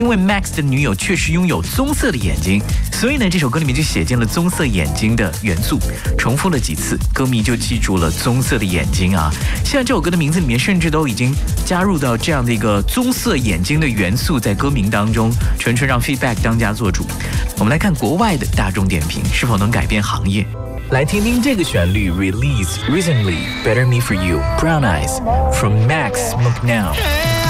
因为 Max 的女友确实拥有棕色的眼睛，所以呢，这首歌里面就写进了棕色眼睛的元素，重复了几次，歌迷就记住了棕色的眼睛啊。现在这首歌的名字里面甚至都已经加入到这样的一个棕色眼睛的元素在歌名当中，纯纯让 feedback 当家做主。我们来看国外的大众点评是否能改变行业。来听听这个旋律 ，Release Recently Better Me For You Brown Eyes from Max McNeil。